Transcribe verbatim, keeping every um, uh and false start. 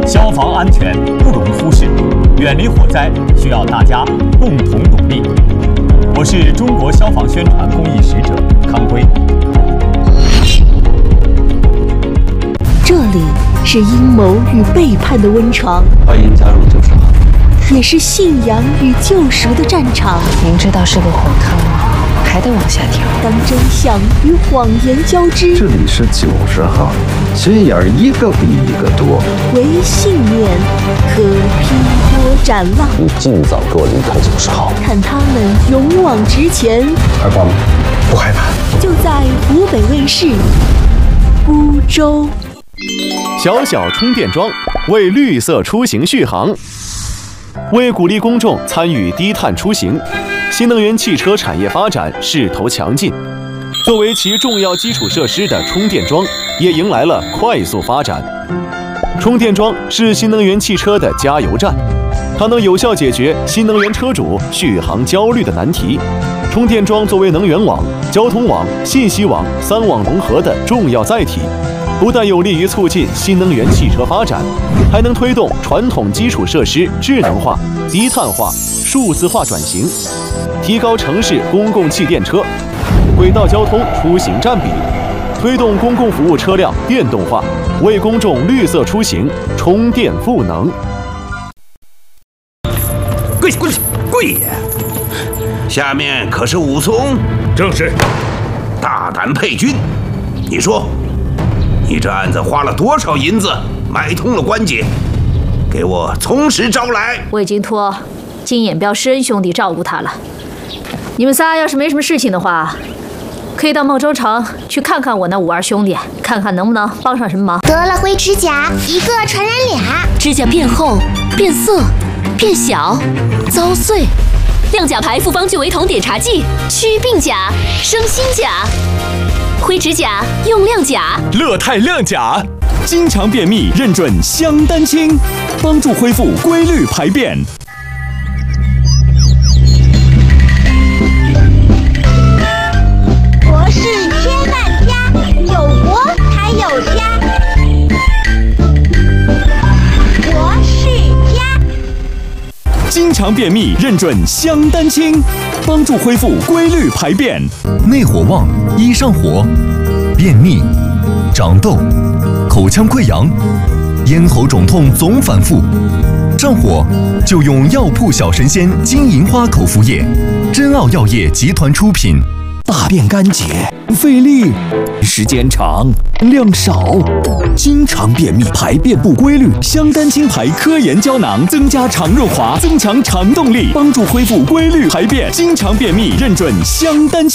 消防安全不容忽视，远离火灾需要大家共同努力。我是中国消防宣传公益使者康辉。 这里是阴谋与背叛的温床， 欢迎加入九十号， 也是信仰与救赎的战场。 明知道是个火坑，还得往下跳。 当真相与谎言交织， 这里是九十号，心眼儿一个比一个多。 唯信念可劈波斩浪。 你尽早给我离开九十号， 看他们勇往直前。 害怕吗？不害怕。 就在湖北卫视孤舟。 小小充电桩为绿色出行续航。为鼓励公众参与低碳出行，新能源汽车产业发展势头强劲。作为其重要基础设施的充电桩，也迎来了快速发展。充电桩是新能源汽车的加油站，它能有效解决新能源车主续航焦虑的难题。充电桩作为能源网、交通网、信息网三网融合的重要载体，不但有利于促进新能源汽车发展，还能推动传统基础设施智能化、低碳化、数字化转型，提高城市公共汽电车、轨道交通出行占比，推动公共服务车辆电动化，为公众绿色出行充电赋能。 跪下，跪下，跪下！下面可是武松， 正是。 大胆配军，你说，你这案子花了多少银子买通了关节？给我从实招来。 我已经托金眼彪施恩兄弟照顾他了。你们仨要是没什么事情的话，可以到孟州城去看看我那五二兄弟，看看能不能帮上什么忙。 得了灰指甲，一个传染俩。 指甲变厚、变色、变小、遭碎。亮甲牌复方聚维酮碘茶剂，祛病甲、生新甲。灰指甲用亮甲， 乐泰亮甲，经常便秘认准香丹清，帮助恢复规律排便。 国事千万家，有国才有家。国事家， 经常便秘认准香丹清，帮助恢复规律排便。 内火旺易上火，便秘、长痘、口腔溃疡、咽喉肿痛总反复，上火就用药铺小神仙金银花口服液，真奥药业集团出品。 大便干结，费力，时间长，量少，经常便秘，排便不规律。 香丹清牌科研胶囊增加肠润滑，增强肠动力，帮助恢复规律排便。经常便秘认准香丹清。